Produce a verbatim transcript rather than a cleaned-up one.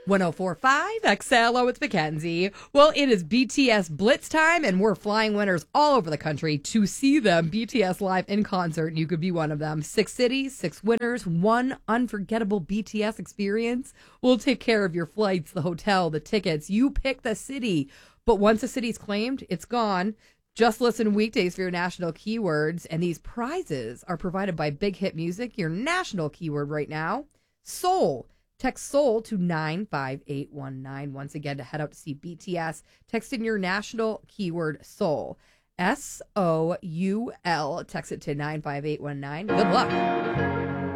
one oh four point five X L. Oh, it's Mackenzie. Well, it is B T S Blitz time, and we're flying winners all over the country to see them. B T S live in concert. You could be one of them. Six cities, six winners, one unforgettable B T S experience. We'll take care of your flights, the hotel, the tickets. You pick the city. But once a city's claimed, it's gone. Just listen weekdays for your national keywords, and these prizes are provided by Big Hit Music. Your national keyword right now, soul. Text SOUL to nine five eight one nine. Once again, to head out to see B T S, text in your national keyword SOUL. S O U L. Text it to nine five eight one nine. Good luck.